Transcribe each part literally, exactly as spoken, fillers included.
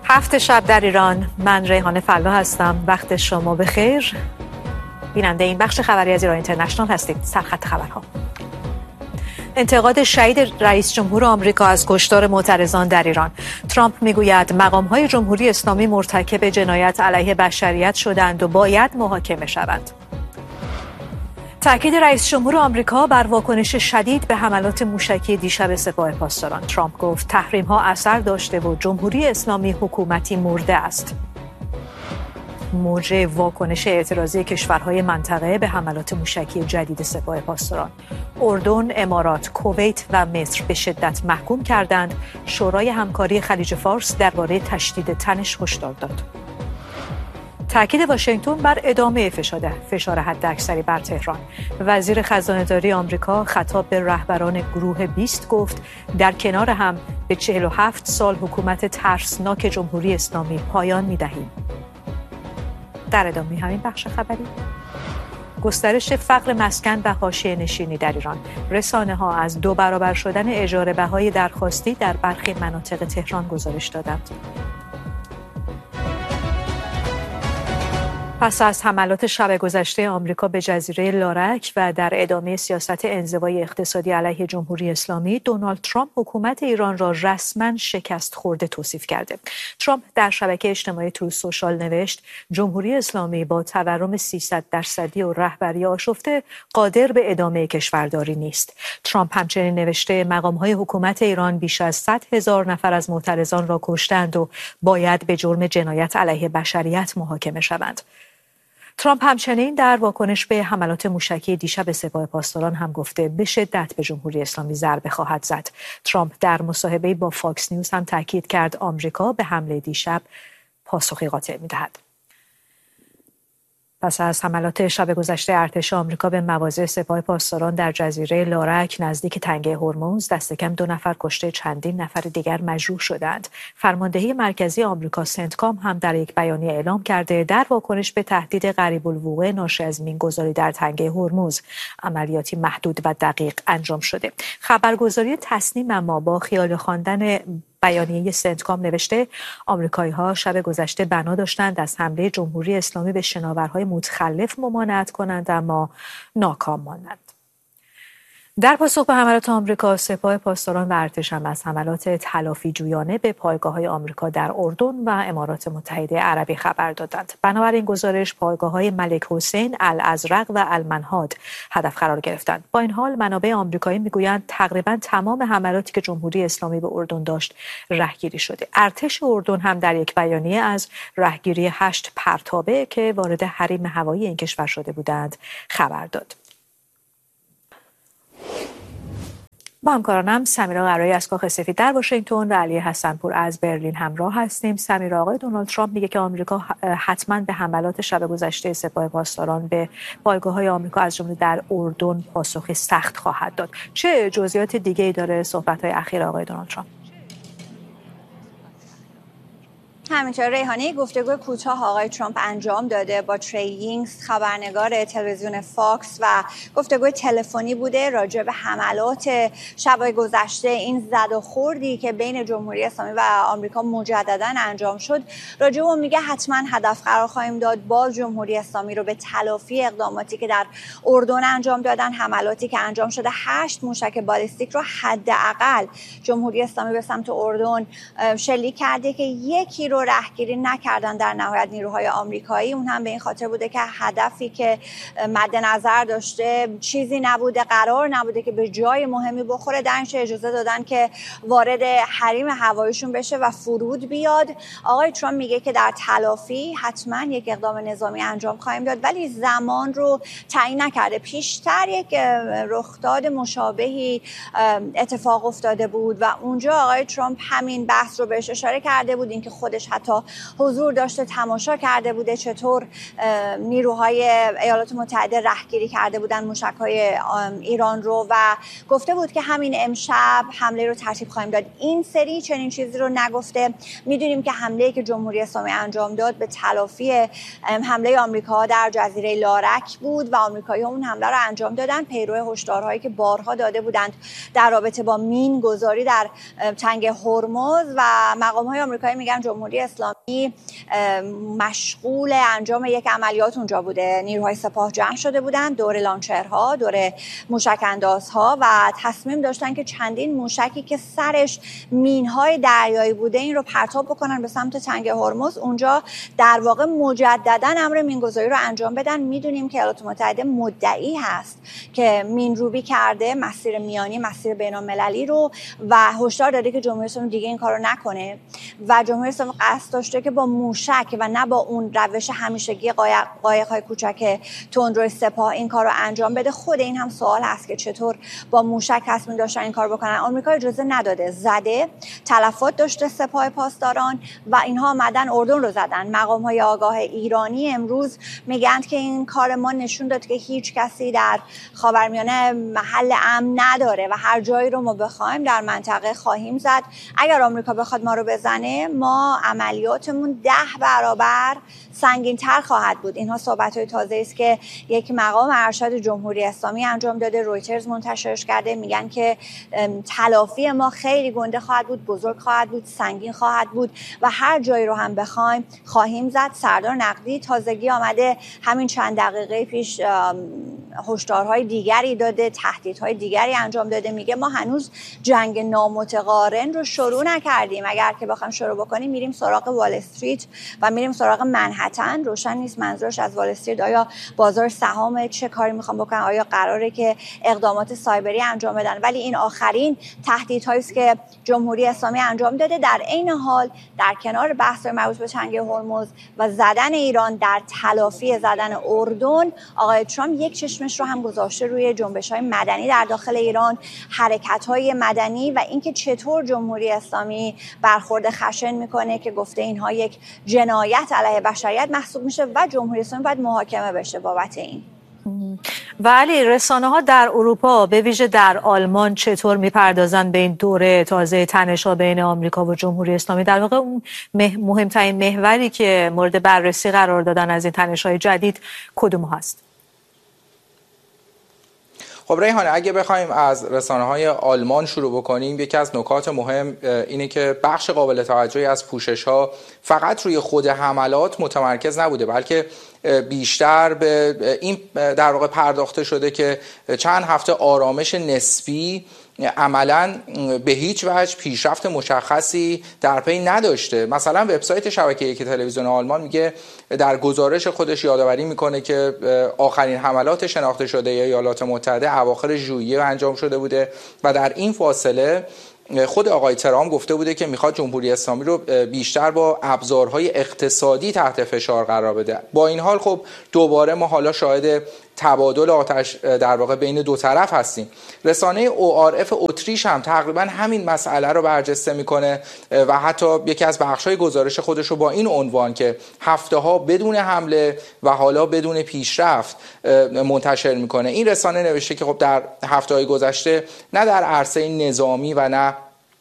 هفت شب در ایران. من ریحانه فلا هستم. وقت شما بخیر. بیننده این بخش خبری از ایران اینترنشنال هستید. سرخط خبرها: انتقاد شدید رئیس جمهور آمریکا از کشتار معترضان در ایران. ترامپ میگوید مقام‌های جمهوری اسلامی مرتکب جنایت علیه بشریت شدند و باید محاکمه شوند. تاکید رئیس جمهور آمریکا بر واکنش شدید به حملات موشکی دیشب سپاه پاسداران. ترامپ گفت تحریم‌ها اثر داشته و جمهوری اسلامی حکومتی مرده است. موج واکنش اعتراضی کشورهای منطقه به حملات موشکی جدید سپاه پاسداران. اردن، امارات، کویت و مصر به شدت محکوم کردند. شورای همکاری خلیج فارس درباره تشدید تنش هشدار داد. تاکید واشنگتن بر ادامه فشار فشار حداکثری بر تهران. وزیر خزانه‌داری آمریکا خطاب به رهبران گروه بیست گفت در کنار هم به چهل و هفت سال حکومت ترسناک جمهوری اسلامی پایان می‌دهیم. در ادامه همین بخش خبری: گسترش فقر مسکن و حاشیه نشینی در ایران. رسانه‌ها از دو برابر شدن اجاره بهای درخواستی در برخی مناطق تهران گزارش دادند. پس از حملات شب گذشته آمریکا به جزیره لارک و در ادامه سیاست انزوای اقتصادی علیه جمهوری اسلامی، دونالد ترامپ حکومت ایران را رسما شکست خورده توصیف کرده. ترامپ در شبکه اجتماعی تروث سوشال نوشت جمهوری اسلامی با تورم سیصد درصدی و رهبری آشفته قادر به ادامه کشورداری نیست. ترامپ همچنین نوشته مقام‌های حکومت ایران بیش از صد هزار نفر از معترضان را کشتند و باید به جرم جنایت علیه بشریت محاکمه شوند. ترامپ همچنین در واکنش به حملات موشکی دیشب سپاه پاسداران هم گفته به شدت به جمهوری اسلامی ضربه خواهد زد. ترامپ در مصاحبه‌ای با فاکس نیوز هم تاکید کرد آمریکا به حمله دیشب پاسخی قاطع می‌دهد. پس از حملات شب گذشته ارتش آمریکا به مواضع سپاه پاسداران در جزیره لارک نزدیک تنگه هرمز، دست کم دو نفر کشته، چندین نفر دیگر مجروح شدند. فرماندهی مرکزی آمریکا سنتکام هم در یک بیانیه اعلام کرده در واکنش به تهدید قریب الوقوع ناشی از مینگذاری در تنگه هرمز عملیاتی محدود و دقیق انجام شده. خبرگزاری تصنیم اما با خیال خواندن بیانیه سنتکام نوشته آمریکایی‌ها شب گذشته بنا داشتند از حمله جمهوری اسلامی به شناورهای متخلف ممانعت کنند اما ناکام ماندند. در پاسخ به حملات آمریکا، سپاه پاسداران و ارتش هم از حملات تلافی جویانه به پایگاه‌های آمریکا در اردن و امارات متحده عربی خبر دادند. بنابراین گزارش پایگاه‌های ملک حسین، الازرق و المنهاد هدف قرار گرفتند. با این حال منابع آمریکایی میگویند تقریباً تمام حملاتی که جمهوری اسلامی به اردن داشت رهگیری شده. ارتش اردن هم در یک بیانیه از رهگیری هشت پرتابه که وارد حریم هوایی این کشور شده بودند خبر داد. با همکارانم سمیرا قرایی از کاخ سفید در واشنگتن و علی حسنپور از برلین همراه هستیم. سمیرا، آقای دونالد ترامپ میگه که آمریکا حتما به حملات شب گذشته سپاه پاسداران به پایگاه‌های آمریکا از جمله در اردن پاسخ سخت خواهد داد. چه جزئیات دیگه‌ای داره صحبت‌های اخیر آقای دونالد ترامپ؟ همینطور ریحانه گفتگوی کوتاه آقای ترامپ انجام داده با تریینگز، خبرنگار تلویزیون فاکس، و گفتگوی تلفنی بوده راجع به حملات شب گذشته، این زد و خوردی که بین جمهوری اسلامی و آمریکا مجددا انجام شد. راجع به اون میگه حتما هدف قرار خواهیم داد با جمهوری اسلامی رو به تلافی اقداماتی که در اردن انجام دادن، حملاتی که انجام شده. هشت موشک بالستیک رو حداقل جمهوری اسلامی به سمت اردن شلیک کرده که یکی رو رهگیری نکردن در نهایت نیروهای آمریکایی. اون هم به این خاطر بوده که هدفی که مد نظر داشته چیزی نبوده، قرار نبوده که به جای مهمی بخوره. در اینش اجازه دادن که وارد حریم هواییشون بشه و فرود بیاد. آقای ترامپ میگه که در تلافی حتما یک اقدام نظامی انجام خواهیم داد، ولی زمان رو تعیین نکرده. پیشتر یک رخداد مشابهی اتفاق افتاده بود و اونجا آقای ترامپ همین بحث رو بهش اشاره کرده بود، اینکه خودش حتی حضور داشته، تماشا کرده بوده چطور نیروهای ایالات متحده رهگیری کرده بودن موشک‌های ایران رو، و گفته بود که همین امشب حمله رو ترتیب خواهیم داد. این سری چنین چیزی رو نگفته. میدونیم که حمله‌ای که جمهوری اسلامی انجام داد به تلافی حمله آمریکا در جزیره لارک بود و آمریکایی‌ها اون حمله رو انجام دادن پیرو هشدارهایی که بارها داده بودند در رابطه با مین گذاری در تنگه هرمز، و مقام‌های آمریکایی میگن جمهوری جمهوری اسلامی مشغول انجام یک عملیات اونجا بوده. نیروهای سپاه جمع شده بودن دور لانچرها، دور موشک اندازها و تصمیم داشتن که چندین موشکی که سرش مینهای دریایی بوده این رو پرتاب بکنن به سمت تنگه هرمز. اونجا در واقع مجددا امر مینگذاری رو انجام بدن. میدونیم که ایالات متحده مدعی هست که مینروبی کرده مسیر میانی، مسیر بین‌المللی رو و هشدار داده که جمهوری اسلامی دیگه این کارو نکنه و جمهوری اسلامی قصد داشته که با موشک و نه با اون روش همیشگی قایق‌های کوچک تندروی سپاه این کارو انجام بده. خود این هم سوال هست که چطور با موشک تصمیم داشتن این کار بکنن. آمریکا اجازه نداده، زده، تلفات داشته سپاه پاسداران و اینها آمدن اردن رو زدن. مقام‌های آگاه ایرانی امروز میگن که این کار ما نشون داد که هیچ کسی در خاورمیانه محل امن نداره و هر جایی رو ما بخوایم در منطقه خواهیم زد. اگر آمریکا بخواد ما رو بزنه ما عملیاتمون ده برابر سنگین‌تر خواهد بود. اینها صحبت‌های تازه است که یک مقام ارشد جمهوری اسلامی انجام داده، رویترز منتشرش کرده. میگن که تلافی ما خیلی گنده خواهد بود، بزرگ خواهد بود، سنگین خواهد بود و هر جایی رو هم بخوایم خواهیم زد. سردار نقوی تازگی آمده همین چند دقیقه پیش هشدارهای دیگری داده، تهدیدهای دیگری انجام داده. میگه ما هنوز جنگ نامتقارن رو شروع نکردیم. اگر که بخوایم شروع بکنیم میریم سراغ وال استریت و میریم سراغ منهتن. روشن نیست منظورش از وال استریت آیا بازار سهام، چه کاری میخوام بکنن، آیا قراره که اقدامات سایبری انجام بدن. ولی این آخرین تهدیدهایی است که جمهوری اسلامی انجام داده. در عین حال در کنار بحث مربوط به تنگه هرمز و زدن ایران در تلافی زدن اردن، آقای ترامپ یک چشمش رو هم گذاشته روی جنبش‌های مدنی در داخل ایران، حرکت‌های مدنی و اینکه چطور جمهوری اسلامی برخورد خشن میکنه که گفته اینها یک جنایت علیه بشریت محسوب میشه و جمهوری اسلامی باید محاکمه بشه بابت این. ولی رسانه‌ها در اروپا به ویژه در آلمان چطور میپردازن به این دوره تازه تنش‌ها بین آمریکا و جمهوری اسلامی؟ در واقع اون مهمترین محوری که مورد بررسی قرار دادن از این تنش‌های جدید کدوم هست؟ خب ریحانه، اگه بخوایم از رسانه‌های آلمان شروع بکنیم، یکی از نکات مهم اینه که بخش قابل توجهی از پوشش‌ها فقط روی خود حملات متمرکز نبوده، بلکه بیشتر به این در واقع پرداخته شده که چند هفته آرامش نسبی عملاً به هیچ وجه پیشرفت مشخصی در پی نداشته. مثلا وبسایت شبکه یک تلویزیون آلمان میگه در گزارش خودش یادآوری میکنه که آخرین حملات شناخته شده ایالات متحده اواخر ژوئیه انجام شده بوده و در این فاصله خود آقای ترامپ گفته بوده که میخواد جمهوری اسلامی رو بیشتر با ابزارهای اقتصادی تحت فشار قرار بده. با این حال خب دوباره ما حالا شاهد تبادل آتش در واقع بین دو طرف هستیم. رسانه او آر اف اتریش هم تقریبا همین مسئله رو برجسته میکنه و حتی یکی از بخش‌های گزارش خودش رو با این عنوان که هفته ها بدون حمله و حالا بدون پیشرفت منتشر میکنه. این رسانه نوشته که خب در هفته‌های گذشته نه در عرصه نظامی و نه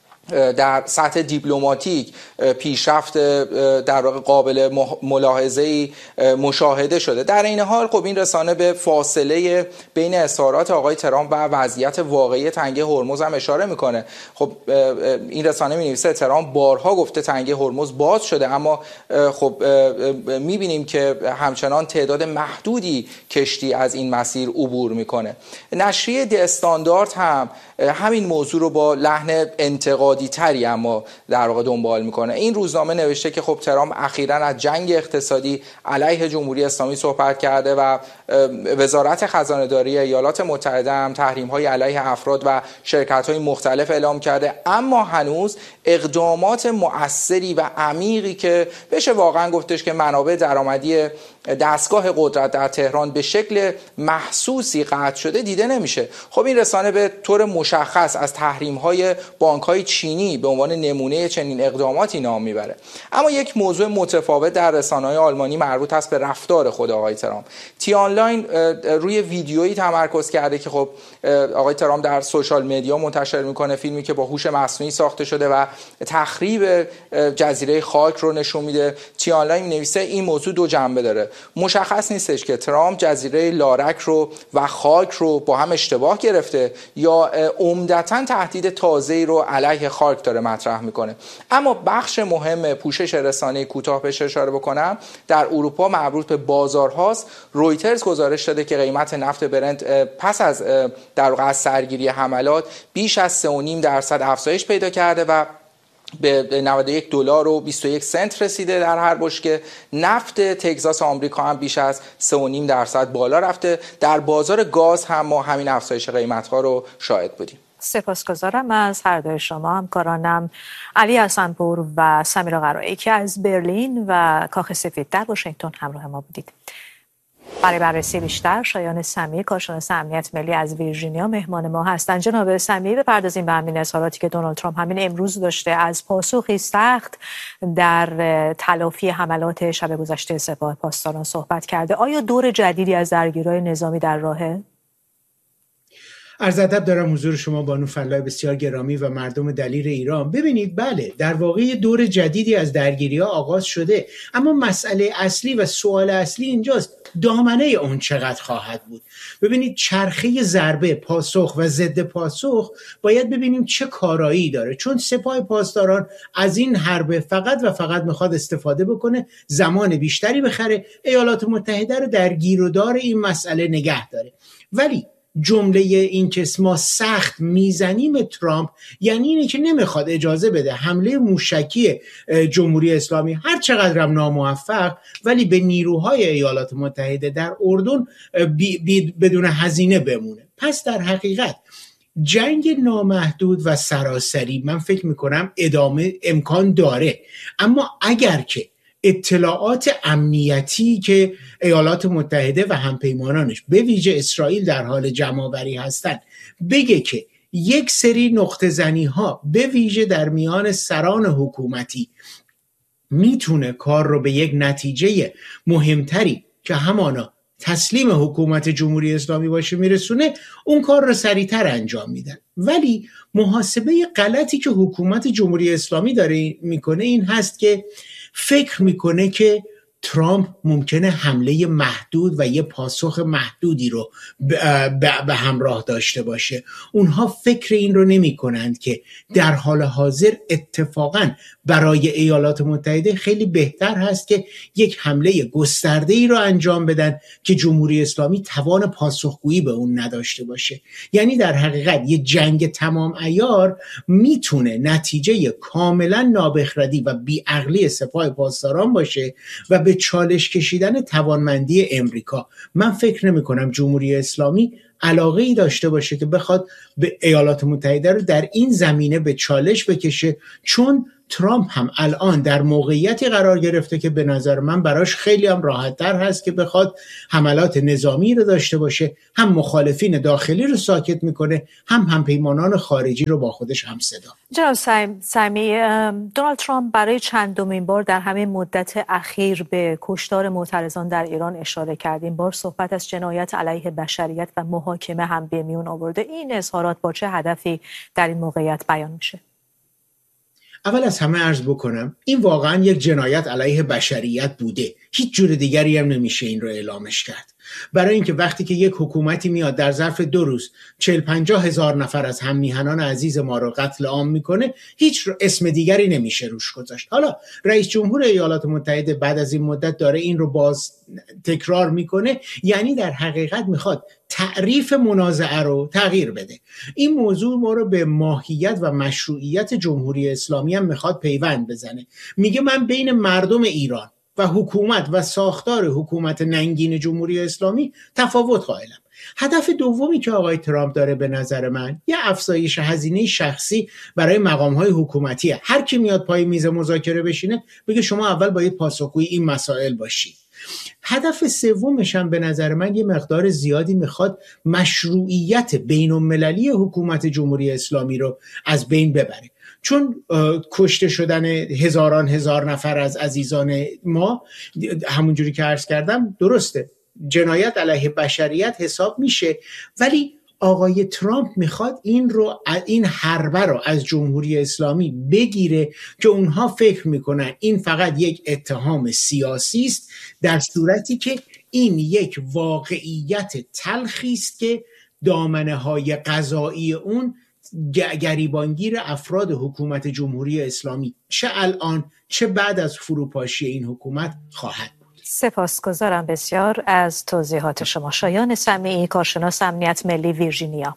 در سطح دیپلماتیک پیشرفت در واقع قابل ملاحظه‌ای مشاهده شده. در این حال خب این رسانه به فاصله بین اظهارات آقای ترامپ و وضعیت واقعی تنگه هرمز هم اشاره میکنه. خب این رسانه می‌نویسه ترامپ بارها گفته تنگه هرمز باز شده، اما خب می‌بینیم که همچنان تعداد محدودی کشتی از این مسیر عبور میکنه. نشریه دی استاندارد هم همین موضوع رو با لحن انتقادی تری اما در واقع دنبال میکنه. این روزنامه نوشته که خب ترامپ اخیراً از جنگ اقتصادی علیه جمهوری اسلامی صحبت کرده و وزارت خزانه‌داری ایالات متحده هم تحریم‌های علیه افراد و شرکت‌های مختلف اعلام کرده، اما هنوز اقدامات مؤثری و عمیقی که بشه واقعاً گفتش که منابع درآمدی دستگاه قدرت در تهران به شکل محسوسی قطع شده دیده نمیشه. خب این رسانه به طور مشخص از تحریم‌های بانک‌های چینی به عنوان نمونه چنین اقداماتی نام میبره. اما یک موضوع متفاوت در رسانه‌های آلمانی مربوط است به رفتار خود آقای ترامپ. تی آنلاین روی ویدیویی تمرکز کرده که خب آقای ترامپ در سوشال مدیا منتشر میکنه، فیلمی که با هوش مصنوعی ساخته شده و تخریب جزیره خاک رو نشون میده. تی آنلاین می‌نویسه این موضوع دو جنبه داره. مشخص نیستش که ترامپ جزیره لارک رو و خاک رو با هم اشتباه گرفته یا عمدتاً تهدید تازه‌ای رو علیه خارک داره مطرح میکنه. اما بخش مهم پوشش رسانه کوتاه بهش اشاره بکنم در اروپا مربوط به بازارهاست. رویترز گزارش داده که قیمت نفت برنت پس از در واقع از سرگیری حملات بیش از سه و نیم درصد افزایش پیدا کرده و به نود و یک دلار و بیست و یک سنت رسیده در هر بشکه. نفت تگزاس آمریکا هم بیش از سه و نیم درصد بالا رفته. در بازار گاز هم ما همین افزایش قیمت‌ها رو شاهد بودیم. سپاسگزارم از هر دوی شما، همکارانم علی حسن‌پور و سمیرا قرایی که از برلین و کاخ سفید در واشنگتن همراه ما بودید. برای بررسی بیشتر شایان سمیع، کارشناس امنیت ملی از ویرجینیا مهمان ما هستند. جناب سمیع، بپردازیم به همین اظهاراتی که دونالد ترامپ همین امروز داشته از پاسخی سخت در تلافی حملات شب گذشته سپاه پاسداران صحبت کرده. آیا دور جدیدی از درگیری‌های نظامی در راهه؟ عرض ادب دارم حضور شما بانو فلاح بسیار گرامی و مردم دلیر ایران. ببینید، بله، در واقع دور جدیدی از درگیری ها آغاز شده، اما مسئله اصلی و سوال اصلی اینجاست دامنه اون چقدر خواهد بود. ببینید، چرخه ضربه، پاسخ و ضد پاسخ باید ببینیم چه کارایی داره، چون سپاه پاسداران از این حربه فقط و فقط میخواد استفاده بکنه، زمان بیشتری بخره، ایالات متحده رو در گیر و دار این مسئله نگه داره. ولی جمله این که ما سخت میزنیم ترامپ یعنی اینه که نمیخواد اجازه بده حمله موشکی جمهوری اسلامی هر چقدر هم ناموفق ولی به نیروهای ایالات متحده در اردن بی بی بدون هزینه بمونه. پس در حقیقت جنگ نامحدود و سراسری من فکر میکنم ادامه امکان داره، اما اگر که اطلاعات امنیتی که ایالات متحده و همپیمانانش به ویژه اسرائیل در حال جمع‌آوری هستند بگه که یک سری نقطه زنی ها به ویژه در میان سران حکومتی میتونه کار رو به یک نتیجه مهمتری که همانا تسلیم حکومت جمهوری اسلامی باشه میرسونه، اون کار رو سریعتر انجام میدن. ولی محاسبه غلطی که حکومت جمهوری اسلامی داره میکنه این هست که فکر میکنه که ترامپ ممکنه حمله محدود و یه پاسخ محدودی رو به همراه داشته باشه. اونها فکر این رو نمی کنند که در حال حاضر اتفاقاً برای ایالات متحده خیلی بهتر هست که یک حمله گسترده‌ای رو انجام بدن که جمهوری اسلامی توان پاسخگویی به اون نداشته باشه. یعنی در حقیقت یه جنگ تمام عیار میتونه نتیجه کاملا نابخردی و بیعقلی سپاه پاسداران باشه و به چالش کشیدن توانمندی امریکا. من فکر نمی کنم جمهوری اسلامی علاقه ای داشته باشه که بخواد به ایالات متحده رو در این زمینه به چالش بکشه، چون ترامپ هم الان در موقعیتی قرار گرفته که به نظر من براش خیلی هم راحت تر هست که بخواد حملات نظامی رو داشته باشه، هم مخالفین داخلی رو ساکت میکنه، هم همپیمانان خارجی رو با خودش هم صدا. جناب سمیع، دونالد ترامپ برای چندمین بار در همین مدت اخیر به کشتار معترضان در ایران اشاره کرد. این بار صحبت از جنایت علیه بشریت و محاکمه هم به میون آورده. این اظهارات با چه هدفی در این موقعیت بیان میشه؟ اول از همه عرض بکنم این واقعا یک جنایت علیه بشریت بوده، هیچ جور دیگری هم نمیشه این رو اعلامش کرد. برای اینکه وقتی که یک حکومتی میاد در ظرف دو روز چهل پنجاه هزار نفر از هم میهنان عزیز ما رو قتل عام میکنه، هیچ اسم دیگری نمیشه روش گذاشت. حالا رئیس جمهور ایالات متحده بعد از این مدت داره این رو باز تکرار میکنه، یعنی در حقیقت میخواد تعریف منازعه رو تغییر بده. این موضوع ما رو به ماهیت و مشروعیت جمهوری اسلامی هم میخواد پیوند بزنه. میگه من بین مردم ایران و حکومت و ساختار حکومت ننگین جمهوری اسلامی تفاوت قائلم. هدف دومی که آقای ترامپ داره به نظر من یه افزایش هزینه شخصی برای مقام‌های حکومتیه. هر کی میاد پای میز مذاکره بشینه بگه شما اول باید پاسخگوی این مسائل باشید. هدف سومش هم به نظر من یه مقدار زیادی میخواد مشروعیت بین‌المللی حکومت جمهوری اسلامی رو از بین ببره، چون کشته شدن هزاران هزار نفر از عزیزان ما همونجوری که عرض کردم درسته، جنایت علیه بشریت حساب میشه، ولی آقای ترامپ میخواد این رو این حربه رو از جمهوری اسلامی بگیره که اونها فکر میکنن این فقط یک اتهام سیاسی است، در صورتی که این یک واقعیت تلخی است که دامنه های قضایی اون گریبانگیر افراد حکومت جمهوری اسلامی چه الان چه بعد از فروپاشی این حکومت خواهد بود. سپاسگزارم بسیار از توضیحات شما. شایان سمیعی، کارشناس امنیت ملی، ویرجینیا.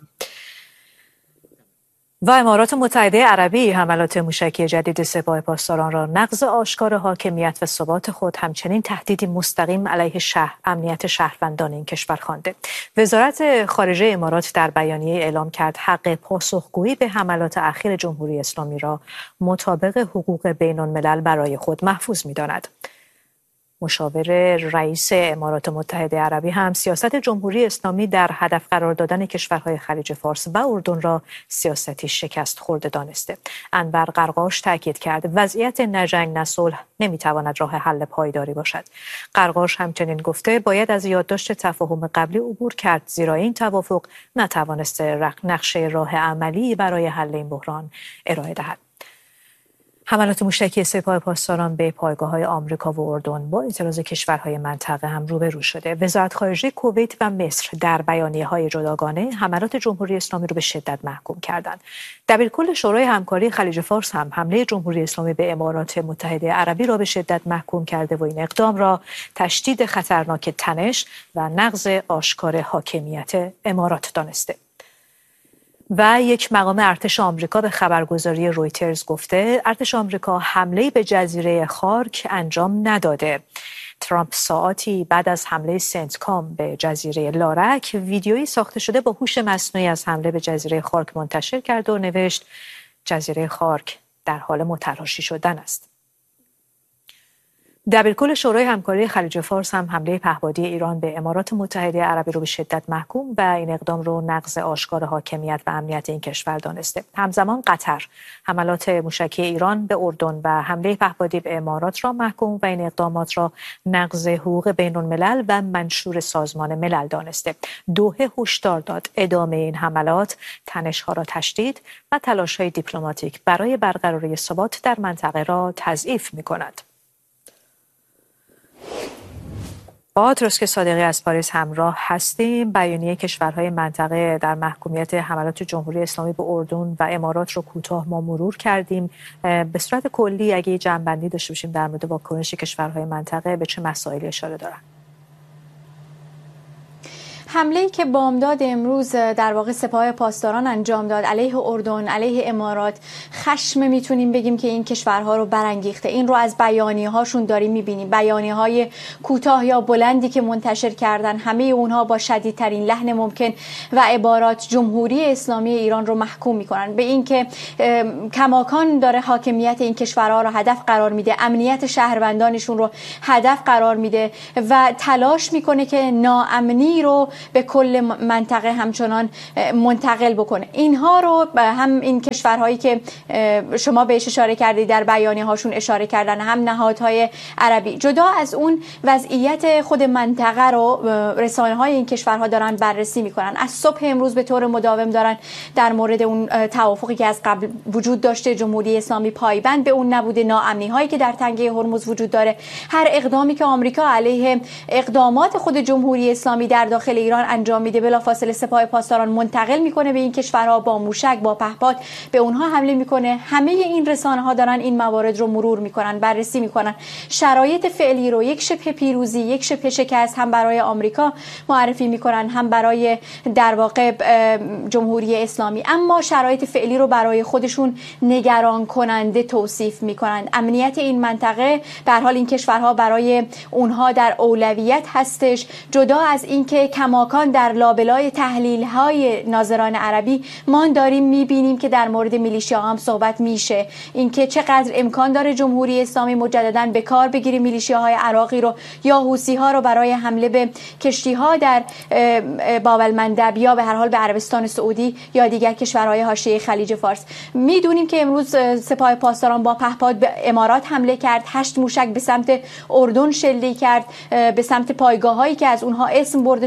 و امارات متحده عربی حملات موشکی جدید سپاه پاسداران را نقض آشکار حاکمیت و ثبات خود، همچنین تهدیدی مستقیم علیه شهر امنیت شهروندان این کشور خوانده. وزارت خارجه امارات در بیانیه اعلام کرد حق پاسخگویی به حملات اخیر جمهوری اسلامی را مطابق حقوق بین الملل برای خود محفوظ می‌داند. مشاور رئیس امارات متحده عربی هم سیاست جمهوری اسلامی در هدف قرار دادن کشورهای خلیج فارس و اردن را سیاستی شکست خورده دانسته. انور قرقاش تاکید کرد وضعیت نه جنگ نه صلح نمیتواند راه حل پایداری باشد. قرقاش همچنین گفته باید از یادداشت تفاهم قبلی عبور کرد، زیرا این توافق نتوانسته نقشه راه عملی برای حل این بحران ارائه دهد. حملات موشکی سپاه پاسداران به پایگاه‌های آمریکا و اردن با اعتراض کشورهای منطقه هم روبرو شده. وزارت خارجه کویت و مصر در بیانیه‌های جداگانه حملات جمهوری اسلامی را به شدت محکوم کردند. دبیرکل شورای همکاری خلیج فارس هم حمله جمهوری اسلامی به امارات متحده عربی را به شدت محکوم کرده و این اقدام را تشدید خطرناک تنش و نقض آشکار حاکمیت امارات دانسته. و یک مقام ارتش آمریکا به خبرگزاری رویترز گفته ارتش آمریکا حمله‌ای به جزیره خارک انجام نداده. ترامپ ساعاتی بعد از حمله سنت کام به جزیره لارک ویدیویی ساخته شده با هوش مصنوعی از حمله به جزیره خارک منتشر کرد و نوشت جزیره خارک در حال متلاشی شدن است. دبیرکل شورای همکاری خلیج فارس هم حمله پهپادی ایران به امارات متحده عربی رو به شدت محکوم و این اقدام رو نقض آشکار حاکمیت و امنیت این کشور دانسته. همزمان قطر حملات موشکی ایران به اردن و حمله پهپادی به امارات را محکوم و این اقدامات را نقض حقوق بین الملل و منشور سازمان ملل دانسته. دوحه هشدار داد ادامه این حملات تنش‌ها را تشدید و تلاش‌های دیپلماتیک برای برقراری ثبات در منطقه را تضعیف می‌کند. با ترسک صادقی از پاریس همراه هستیم. بیانیه کشورهای منطقه در محکومیت حملات جمهوری اسلامی به اردن و امارات رو کوتاه ما مرور کردیم. به صورت کلی اگه جمع‌بندی داشته باشیم در مورد واکنش کشورهای منطقه به چه مسائلی اشاره دارن؟ حمله‌ای که بامداد امروز در واقع سپاه پاسداران انجام داد علیه اردن، علیه امارات، خشم میتونیم بگیم که این کشورها رو برانگیخته. این رو از بیانیه‌هاشون داریم می‌بینیم. بیانیه‌های کوتاه یا بلندی که منتشر کردن، همه اونها با شدیدترین لحن ممکن و عبارات جمهوری اسلامی ایران رو محکوم می‌کنن به اینکه کماکان داره حاکمیت این کشورها رو هدف قرار میده، امنیت شهروندانشون رو هدف قرار میده و تلاش میکنه که ناامنی رو به کل منطقه همچنان منتقل بکنه. اینها رو هم این کشورهایی که شما بهش اشاره کردید در بیانیه هاشون اشاره کردن، هم نهادهای عربی، جدا از اون وضعیت خود منطقه رو رسانه های این کشورها دارن بررسی میکنن. از صبح امروز به طور مداوم دارن در مورد اون توافقی که از قبل وجود داشته جمهوری اسلامی پایبند به اون نبوده، ناامنی هایی که در تنگه هرمز وجود داره، هر اقدامی که آمریکا علیه اقدامات خود جمهوری اسلامی در داخل ایران انجام میده بلافاصله سپاه پاسداران منتقل میکنه به این کشورها، با موشک، با پهپاد به اونها حمله میکنه. همه این رسانه ها دارن این موارد رو مرور میکنن، بررسی میکنن. شرایط فعلی رو یک شبه پیروزی، یک شبه شکست هم برای آمریکا معرفی میکنن، هم برای در واقع جمهوری اسلامی، اما شرایط فعلی رو برای خودشون نگران کننده توصیف میکنن. امنیت این منطقه به هر حال این کشورها برای اونها در اولویت هستش، جدا از اینکه کماکان در لابلای تحلیل‌های ناظران عربی ما داریم می‌بینیم که در مورد میلیشیا هم صحبت میشه، اینکه چقدر امکان داره جمهوری اسلامی مجدداً به کار بگیره میلیشیاهای عراقی رو یا حوثی‌ها رو برای حمله به کشتی‌ها در باب المندب یا به هر حال به عربستان سعودی یا دیگر کشورهای حاشیه خلیج فارس. میدونیم که امروز سپاه پاسداران با پهپاد به امارات حمله کرد، هشت موشک به سمت اردن شلیک کرد، به سمت پایگاه‌هایی که از اونها اسم برده شده بود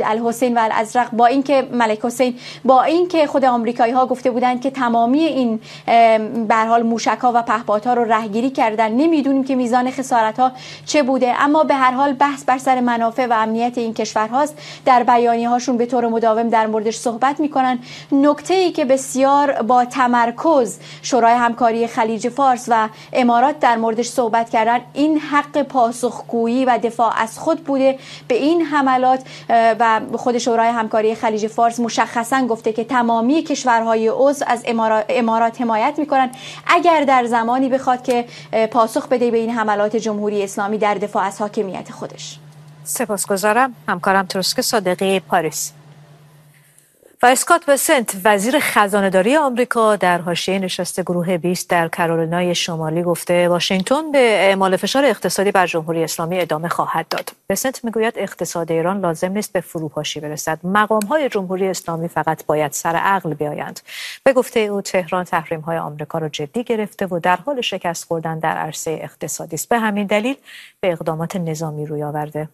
بود الحسین و الازرق، با اینکه ملک حسین، با اینکه خود آمریکایی ها گفته بودند که تمامی این به هر حال موشک‌ها و پهپادها رو رهگیری کردن، نمیدونیم که میزان خسارت‌ها چه بوده، اما به هر حال بحث بر سر منافع و امنیت این کشورهاست. در بیانیه‌هاشون به طور مداوم در موردش صحبت می‌کنن. نکته‌ای که بسیار با تمرکز شورای همکاری خلیج فارس و امارات در موردش صحبت کردن، این حق پاسخگویی و دفاع از خود بوده به این حملات و خود شورای همکاری خلیج فارس مشخصاً گفته که تمامی کشورهای عضو از امارات حمایت می‌کنن اگر در زمانی بخواد که پاسخ بده به این حملات جمهوری اسلامی در دفاع از حاکمیت خودش. سپاسگزارم. همکارم تروسک صادقی، پاریس. و اسکات بسنت وزیر خزانه‌داری آمریکا در حاشیه نشست گروه بیست در کارولینای شمالی گفته واشنگتن به اعمال فشار اقتصادی بر جمهوری اسلامی ادامه خواهد داد. بسنت میگوید اقتصاد ایران لازم نیست به فروپاشی برسد. مقام‌های جمهوری اسلامی فقط باید سر عقل بیایند. به گفته او تهران تحریم‌های آمریکا را جدی گرفته و در حال شکست خوردن در عرصه اقتصادی است. به همین دلیل به اقدامات نظامی روی آورده.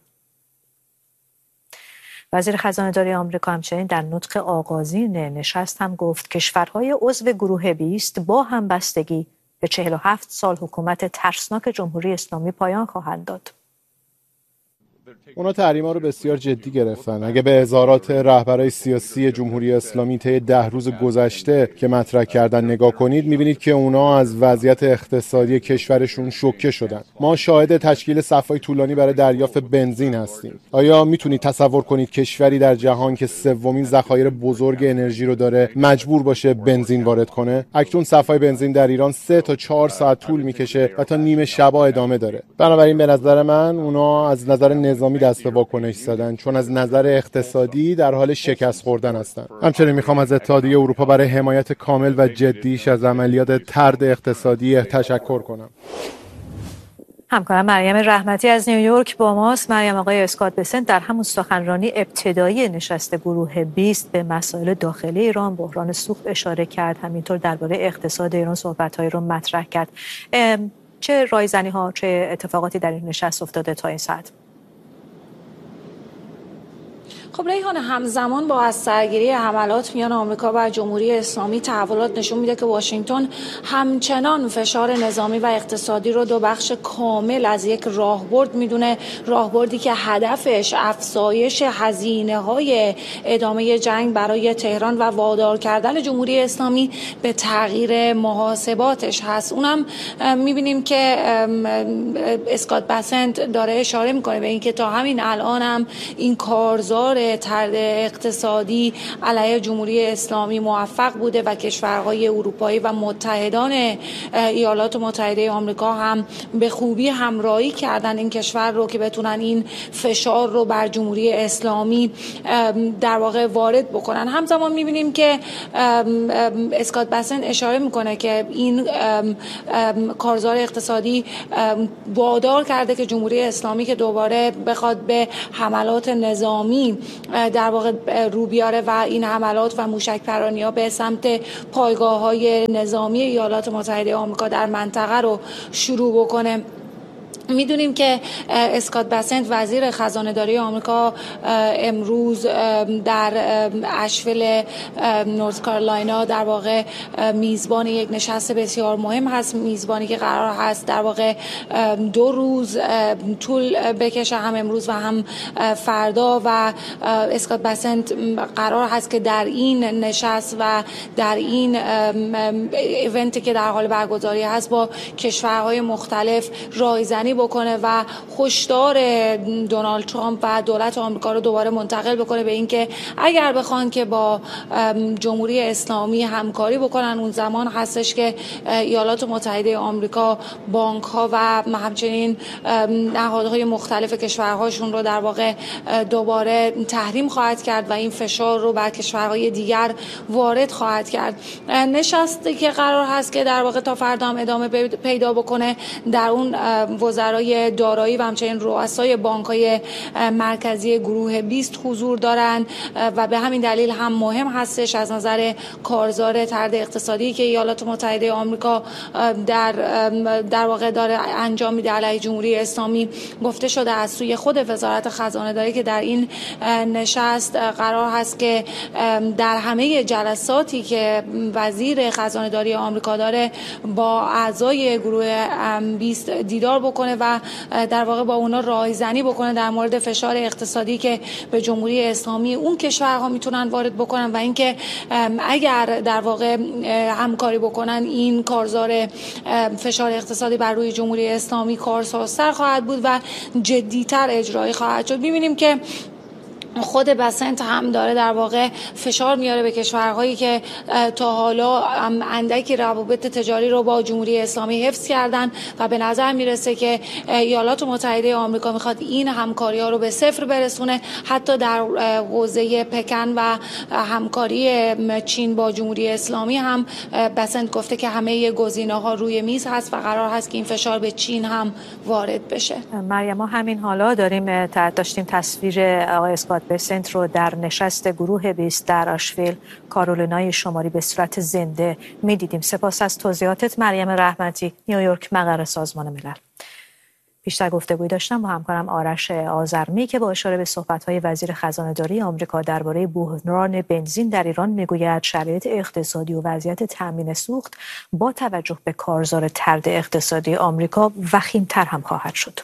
وزیر خزانه‌داری آمریکا همچنین در نطق آغازین نشست هم گفت کشورهای عضو گروه بیست با همبستگی به چهل و هفت سال حکومت ترسناک جمهوری اسلامی پایان خواهند داد. اونا تحریما رو بسیار جدی گرفتن. اگه به اظهارات رهبرای سیاسی جمهوری اسلامی طی ده روز گذشته که مطرح کردن نگاه کنید، می‌بینید که اونا از وضعیت اقتصادی کشورشون شوکه شدن. ما شاهد تشکیل صف‌های طولانی برای دریافت بنزین هستیم. آیا میتونید تصور کنید کشوری در جهان که سومین ذخایر بزرگ انرژی رو داره مجبور باشه بنزین وارد کنه؟ اکنون صف‌های بنزین در ایران سه تا چهار ساعت طول میکشه و تا نیمه شبا ادامه داره. بنابراین به نظر من اونا از نظر نظامی دست به واکنش زدن، چون از نظر اقتصادی در حال شکست خوردن هستند. همچنین میخوام از اتحادیه اروپا برای حمایت کامل و جدیش از عملیات طرد اقتصادی تشکر کنم. همکارم مریم رحمتی از نیویورک با ماست. مریم، آقای اسکات بسنت در همون سخنرانی ابتدایی نشست گروه بیست به مسائل داخلی ایران، بحران سوخت اشاره کرد، همینطور درباره اقتصاد ایران صحبت‌هایی رو مطرح کرد. چه رایزنی‌ها، چه اتفاقاتی در این نشست افتاده تا این ساعت؟ خب ریحان، همزمان با از سرگیری حملات میان آمریکا و جمهوری اسلامی تحولات نشون میده که واشنگتن همچنان فشار نظامی و اقتصادی رو دو بخش کامل از یک راهبرد میدونه، راهبردی که هدفش افزایش هزینه‌های ادامه جنگ برای تهران و وادار کردن جمهوری اسلامی به تغییر محاسباتش هست. اونم میبینیم که اسکات بسنت داره اشاره میکنه به اینکه تا همین الان هم این کارزار طرد اقتصادی علیه جمهوری اسلامی موفق بوده و کشورهای اروپایی و متحدان ایالات متحده آمریکا هم به خوبی همراهی کردن این کشور رو که بتونن این فشار رو بر جمهوری اسلامی در واقع وارد بکنن. همزمان می‌بینیم که اسکات بسنت اشاره میکنه که این کارزار اقتصادی وادار کرده که جمهوری اسلامی که دوباره بخواد به حملات نظامی در واقع رو بیاره و این حملات و موشک‌پرانی‌ها به سمت پایگاه‌های نظامی ایالات متحده آمریکا در منطقه رو شروع بکنه. میدونیم که اسکات بسنت وزیر خزانه‌داری آمریکا امروز در اشویل نورث کارولاینا در واقع میزبان یک نشست بسیار مهم هست، میزبانی که قرار هست در واقع دو روز طول بکشه، هم امروز و هم فردا، و اسکات بسنت قرار هست که در این نشست و در این ایونتی که در حال برگزاری هست با کشورهای مختلف رایزنی بکنه و هشدار دونالد ترامپ و دولت آمریکا رو دوباره منتقل بکنه به اینکه اگر بخوان که با جمهوری اسلامی همکاری بکنن، اون زمان هستش که ایالات متحده آمریکا بانک ها و همچنین نهادهای مختلف کشورهاشون رو در واقع دوباره تحریم خواهد کرد و این فشار رو بر کشورهای دیگر وارد خواهد کرد. نشستی که قرار هست که در واقع تا فردا هم ادامه پیدا بکنه، در اون وزرای وزرای دارایی و همچنین رؤسای بانک‌های مرکزی گروه بیست حضور دارند و به همین دلیل هم مهم هستش از نظر کارزار طرد اقتصادی که ایالات متحده آمریکا در در واقع داره انجام میده علیه جمهوری اسلامی. گفته شده از سوی خود وزارت خزانه داری که در این نشست قرار هست که در همه جلساتی که وزیر خزانه داری آمریکا داره با اعضای گروه بیست دیدار بکنه و در واقع با اونا راهزنی بکنه در مورد فشار اقتصادی که به جمهوری اسلامی اون کشورها میتونن وارد بکنن و اینکه اگر در واقع همکاری بکنن این کارزار فشار اقتصادی بر روی جمهوری اسلامی کارسازتر خواهد بود و جدیتر اجرایی خواهد شد. می‌بینیم که خود بسنت هم داره در واقع فشار میاره به کشورهایی که تا حالا اندکی روابط تجاری رو با جمهوری اسلامی حفظ کردن و به نظر میرسه که ایالات متحده آمریکا میخواد این همکاری ها رو به صفر برسونه. حتی در حوزه پکن و همکاری چین با جمهوری اسلامی هم بسنت گفته که همه گزینه‌ها روی میز هست و قرار هست که این فشار به چین هم وارد بشه. مریم، ما همین حالا داریم داشتیم تصویر آقای اسکات بسنت رو در نشست گروه بیست در آشویل کارولینای شمالی به صورت زنده می‌دیدیم. سپاس از توضیحاتت مریم رحمتی، نیویورک، مقر سازمان ملل. بیشتر گفتگوی داشتم با همکارم آرش آذرمی که با اشاره به صحبت‌های وزیر خزانه‌داری آمریکا درباره بحران بنزین در ایران میگوید شرایط اقتصادی و وضعیت تامین سوخت با توجه به کارزار طرد اقتصادی آمریکا وخیم‌تر هم خواهد شد.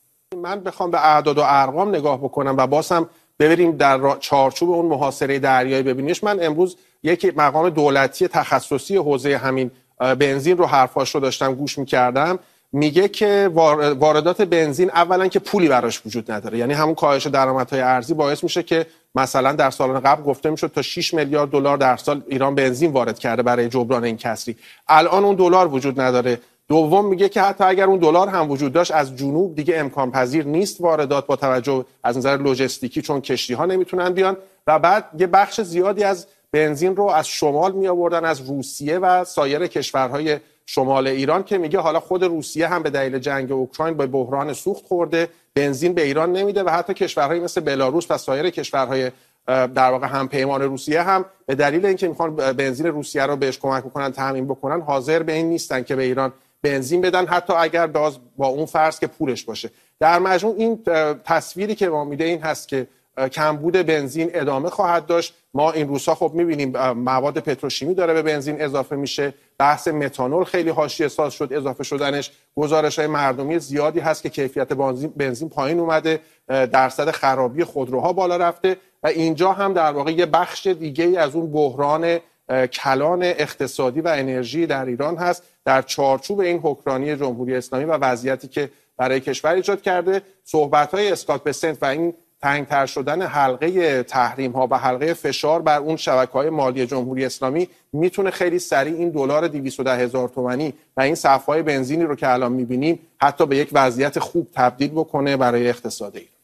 من بخوام به اعداد و ارقام نگاه بکنم و بازم ببریم در چارچوب اون محاصره دریایی ببینیش، من امروز یک مقام دولتی تخصصی حوزه همین بنزین رو حرفاش رو داشتم گوش می‌کردم. میگه که واردات بنزین اولا که پولی براش وجود نداره، یعنی همون کاهش درآمدهای ارزی باعث میشه که مثلا در سالن قبل گفته میشد تا شش میلیارد دلار در سال ایران بنزین وارد کرده برای جبران این کسری. الان اون دلار وجود نداره. دوم میگه که حتی اگر اون دلار هم وجود داشت از جنوب دیگه امکان پذیر نیست واردات با توجه از نظر لوجستیکی، چون کشتی ها نمیتونن بیان. و بعد یه بخش زیادی از بنزین رو از شمال می آوردن، از روسیه و سایر کشورهای شمال ایران، که میگه حالا خود روسیه هم به دلیل جنگ اوکراین با بحران سوخت خورده، بنزین به ایران نمیده و حتی کشورهای مثل بلاروس و سایر کشورهای در واقع همپیمان روسیه هم به دلیل اینکه میخوان بنزین روسیه رو بهش کمک بکنن تامین بکنن حاضر به این نیستن که به ایران بنزین بدن، حتی اگر باز با اون فرض که پولش باشه. در مجموع این تصویری که ما میده این هست که کمبود بنزین ادامه خواهد داشت. ما این روزها خب میبینیم مواد پتروشیمی داره به بنزین اضافه میشه، بحث متانول خیلی حاشیه ساز شد اضافه شدنش، گزارش‌های مردمی زیادی هست که کیفیت بنزین پایین اومده، درصد خرابی خودروها بالا رفته و اینجا هم در واقع یه بخش دیگه‌ای از اون بحران کلان اقتصادی و انرژی در ایران هست در چارچوب این حکمرانی جمهوری اسلامی و وضعیتی که برای کشور ایجاد کرده. صحبت‌های اسکات بسنت و این تنگتر شدن حلقه تحریم ها و حلقه فشار بر اون شبکه‌های مالی جمهوری اسلامی میتونه خیلی سریع این دلار دویست و ده هزار تومانی و این صف‌های بنزینی رو که الان میبینیم حتی به یک وضعیت خوب تبدیل بکنه برای اقتصاد ایران.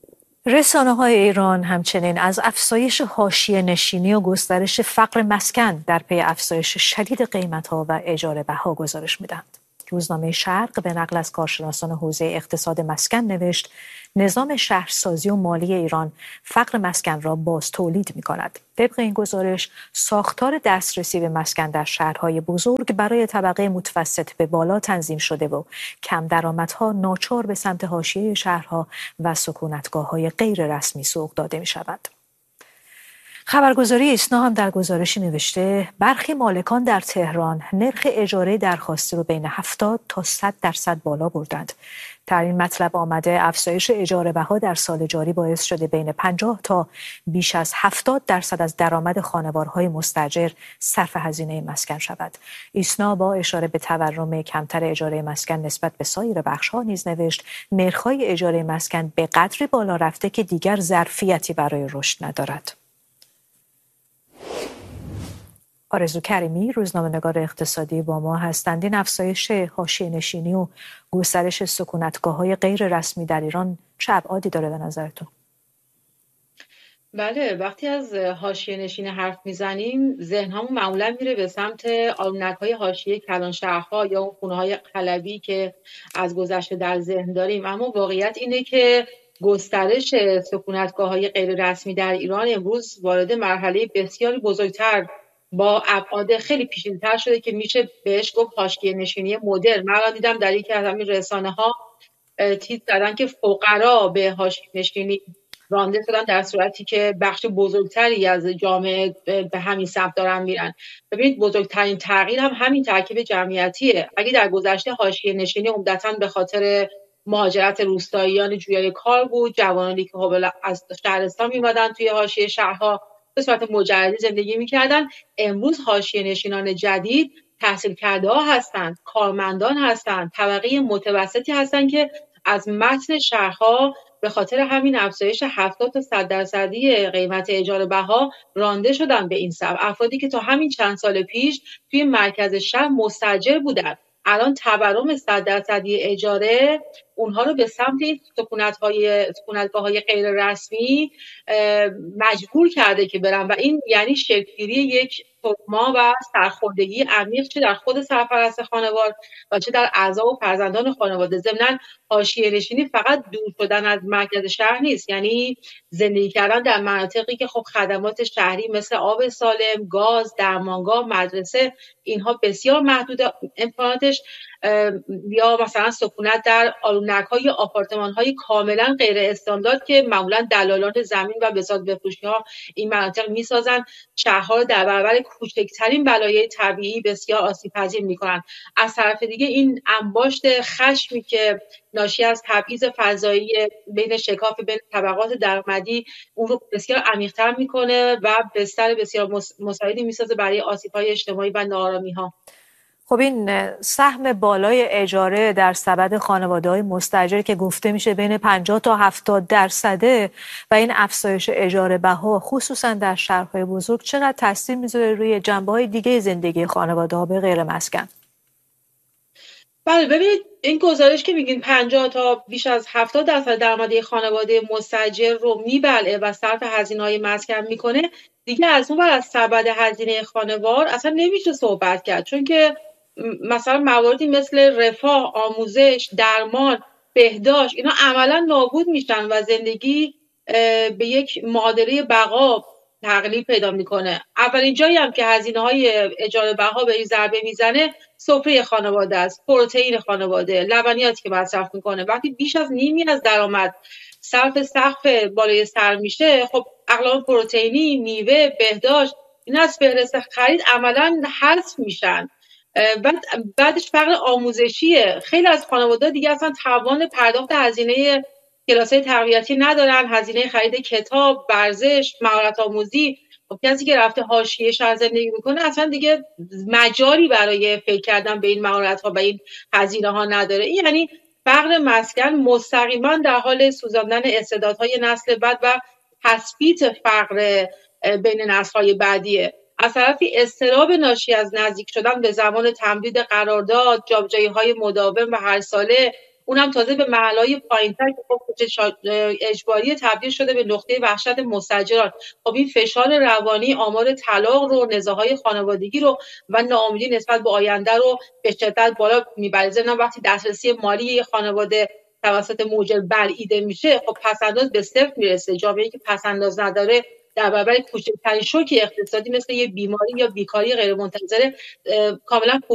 رسانه‌های ایران همچنین از افزایش حاشیه نشینی و گسترش فقر مسکن در پی افزایش شدید قیمت‌ها و اجاره بها گزارش می‌دهند. روزنامه شرق به نقل از کارشناسان حوزه اقتصاد مسکن نوشت نظام شهرسازی و مالی ایران فقر مسکن را باز تولید می کند. طبق این گزارش ساختار دسترسی به مسکن در شهرهای بزرگ برای طبقه متوسط به بالا تنظیم شده و کم درآمدها ناچار به سمت حاشیه شهرها و سکونتگاه‌های غیر رسمی سوق داده می شود. خبرگزاری ایسنا هم در گزارشی نوشته برخی مالکان در تهران نرخ اجاره درخواسته رو بین هفتاد تا صد درصد بالا بردند. در این مطلب آمده افزایش اجاره بها در سال جاری باعث شده بین پنجاه تا بیش از هفتاد درصد از درآمد خانوارهای مستاجر صرف هزینه مسکن شود. ایسنا با اشاره به تورم کمتر اجاره مسکن نسبت به سایر بخش‌ها نیز نوشت نرخ‌های اجاره مسکن به قدری بالا رفته که دیگر ظرفیتی برای رشد ندارد. آرزو کریمی روزنامه‌نگار اقتصادی با ما هستند. این افزایش حاشیه نشینی و گسترش سکونتگاه‌های غیر رسمی در ایران چه ابعادی داره به نظرتون؟ بله، وقتی از حاشیه نشینی حرف میزنیم ذهنمون معمولا میره به سمت آلونک‌های حاشیه کلانشهرها یا اون خونه‌های قلبی که از گذشته در ذهن داریم، اما واقعیت اینه که گسترش سکونتگاه‌های غیر رسمی در ایران امروز وارد مرحله بسیاری بزرگتر با ابعاد خیلی پیچیده‌تر شده که میشه بهش گفت حاشیه نشینی مدرن. من دیدم در یکی از همین رسانه‌ها تیتر زدن که فقرا به حاشیه نشینی رانده شدن، در صورتی که بخش بزرگتری از جامعه به همین سمت دارن میرن. ببینید بزرگترین تغییر هم همین ترکیب جمعیتیه. اگه در گذشته حاشیه نشینی عمدتاً به خاطر مهاجرت روستاییان جویای کار بود، جوانانی که از شهرستان میمدن توی حاشیه شهرها به صورت مجردی زندگی میکردن، امروز حاشیه نشینان جدید تحصیل کرده ها هستند، کارمندان هستند، طبقه متوسطی هستند که از متن شهرها به خاطر همین افزایش هفتاد تا صد درصدی قیمت اجاره بها رانده شدن به این سمت. افرادی که تا همین چند سال پیش توی مرکز شهر مستاجر بودن، الان تورم صد درصدی اجاره اونها رو به سمت این سکونت‌های سکونتگاه‌های غیر رسمی مجبور کرده که برن و این یعنی شکل‌گیری یک تخما و سرخوردگی عمیق چه در خود سرپرست خانوار و چه در اعضا و فرزندان خانواده. ضمناً حاشیه نشینی فقط دور شدن از مرکز شهر نیست، یعنی زندگی کردن در مناطقی که خب خدمات شهری مثل آب سالم، گاز، درمانگاه، مدرسه اینها بسیار محدود امکاناتش، یا مثلا سکونت در آلونک‌ها یا آپارتمان‌های کاملا غیر استاندارد که معمولا دلالان زمین و بساط بفروشی‌ها این مناطق می‌سازن، شهرها رو در برابر کوچکترین بلایای طبیعی بسیار آسیب‌پذیر می‌کنن. از طرف دیگه این انباشت خشمی که ناشی از تبعیض فضایی بین شکاف بین طبقات درآمدی اون رو بسیار عمیق‌تر می‌کنه و بستر بسیار مساعدی می‌سازه برای آسیب‌های اجتماعی و ناآرامی‌ها. خب این سهم بالای اجاره در سبد خانواده‌های مستاجر که گفته میشه بین پنجاه تا هفتاد درصده و این افزایش اجاره بها خصوصا در شهرهای بزرگ چقدر تاثیر میذاره روی جنبه‌های دیگه زندگی خانواده‌ها به غیر مسکن؟ بله، ببینید این گزارش که میگین پنجاه تا بیش از هفتاد درصد درآمد خانواده مستاجر رو میبلعه و صرف هزینه‌های مسکن میکنه، دیگه از اون ور از سبد هزینه خانوار اصلا نمیشه صحبت کرد، چون که مثلا مواردی مثل رفاه، آموزش، درمان، بهداشت اینا عملا نابود میشن و زندگی به یک معادله بقا تقلیل پیدا میکنه. اولین جایی هم که هزینه‌های اجاره بها به این ضربه میزنه سفره خانواده است، پروتئین خانواده، لبنیاتی که مصرف میکنه. وقتی بیش از نیمی از درآمد صرف سقف بالای سر میشه، خب اقلام پروتئینی، میوه، بهداشت اینا از فهرست خرید عملا حذف میشن. بعد بعدش فقر آموزشیه. خیلی از خانواده‌ها دیگه اصلا توان پرداخت هزینه کلاس‌های تربیتی ندارن، هزینه خرید کتاب، ورزش، مهارت آموزی. خب کسی که رفته حاشیه شهر زندگی میکنه اصلا دیگه مجالی برای فکر کردن به این مهارت‌ها و این هزینه‌ها نداره. این یعنی فقر مسکن مستقیما در حال سوزاندن استعدادهای نسل بعد و تثبیت فقر بین نسل‌های بعدیه. از طرفی اضطراب ناشی از نزدیک شدن به زمان تمدید قرارداد، جابجایی‌های مداوم و هر ساله، اونم تازه به محل‌های پایین‌تر که خب اجباری تبدیل شده به نقطه وحشت مستاجران. خب این فشار روانی آمار طلاق رو، نزاع‌های خانوادگی رو و ناامیدی نسبت به آینده رو به شدت بالا میبره. ضمن وقتی دسترسی مالی خانواده توسط موجب بلعیده میشه، خب پس‌انداز به صفر میرسه. جامعه‌ای که پس‌انداز نداره در برابر کوچکترین شوک اقتصادی مثل یه بیماری یا بیکاری غیرمنتظره کاملا